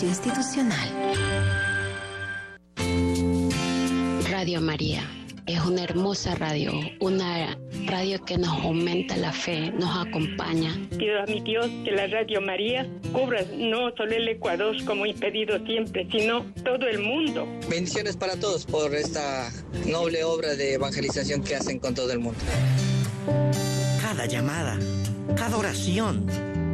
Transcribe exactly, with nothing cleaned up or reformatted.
Servicio Institucional. Radio María es una hermosa radio, una radio que nos aumenta la fe, nos acompaña. Pido a mi Dios que la Radio María cubra no solo el Ecuador como he pedido siempre, sino todo el mundo. Bendiciones para todos por esta noble obra de evangelización que hacen con todo el mundo. Cada llamada, cada oración,